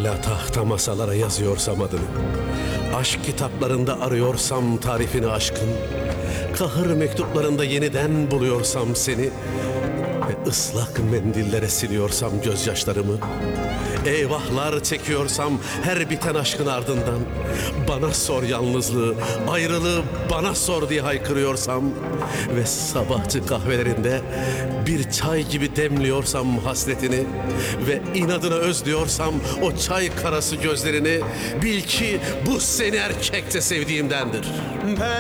Hala tahta masalara yazıyorsam adını, aşk kitaplarında arıyorsam tarifini aşkın, kahır mektuplarında yeniden buluyorsam seni ve ıslak mendillere siliyorsam gözyaşlarımı, eyvahlar çekiyorsam her biten aşkın ardından, bana sor yalnızlığı, ayrılığı bana sor diye haykırıyorsam ve sabahçı kahvelerinde bir çay gibi demliyorsam hasretini ve inadına özlüyorsam o çay karası gözlerini, bil ki bu seni erkekçe sevdiğimdendir.